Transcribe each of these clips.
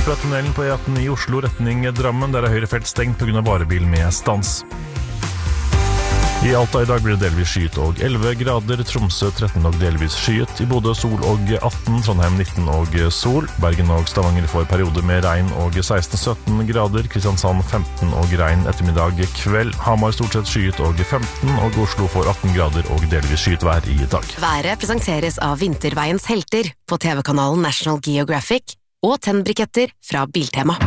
fra tunnelen på E18 i Oslo retning Drammen. Der høyre felt stengt på grunn av varebil med stans. I Alta i dag blir det delvis skyet og 11 grader, Tromsø 13 og delvis skyet, i Bodø sol og 18, Trondheim 19 og sol, Bergen og Stavanger får periode med regn og 16-17 grader, Kristiansand 15 og regn ettermiddag kveld, Hamar stort sett skyet og 15, og Oslo får 18 grader og delvis skyet vær i dag. Været presenteres av Vinterveiens helter på TV-kanalen National Geographic og tennbriketter fra Biltema.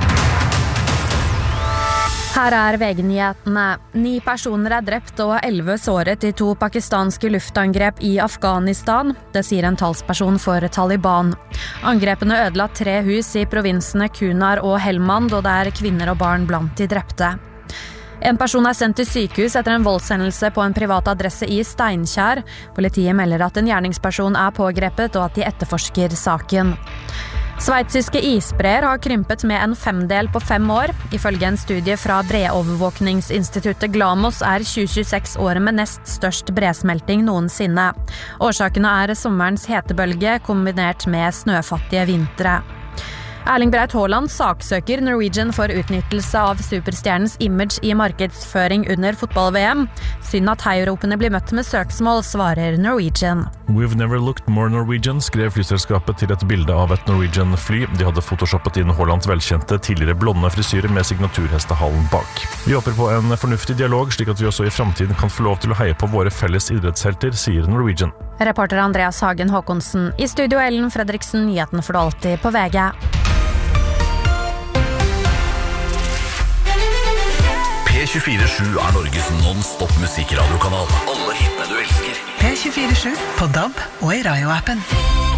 Her VG-nyhetene. 9 personer drept og 11 såret i 2 pakistanske luftangrep i Afghanistan. Det sier en talsperson for Taliban. Angrepene ødela 3 hus i provinsene Kunar og Helmand, og det kvinner og barn blant de drepte. En person sendt til sykehus etter en voldshendelse på en privat adresse i Steinkjer. Politiet melder at en gjerningsperson pågrepet og at de etterforsker saken. Sveitsiske isbreer har krympet med en 5-del på 5 år. Ifølge en studie fra breovervåkningsinstituttet Glamos 2026 året med nest størst bresmelting noensinne. Årsakene sommerens hetebølge kombinert med snøfattige vintre. Erling Braut Haaland saksøker Norwegian for utnyttelse av superstjernens image i markedsføring under fotball-VM. Synd at heiropene blir møtt med søksmål, svarer Norwegian. We've never looked more Norwegian, skrev flyselskapet til et bilde av et Norwegian-fly. De hadde photoshoppet inn Haalands velkjente tidligere blonde frisyre med signaturhestehallen bak. Vi håper på en fornuftig dialog, slik at vi også i fremtiden kan få lov til å heie på våre felles idrettshelter, sier Norwegian. Reporter Andreas Hagen Håkonsen. I studio Ellen Fredriksen, nyheten får du alltid på VG. P24/7 Norges non-stop musikkradiokanal. Alle hitene du elsker. P24/7 på DAB og i Radio-appen.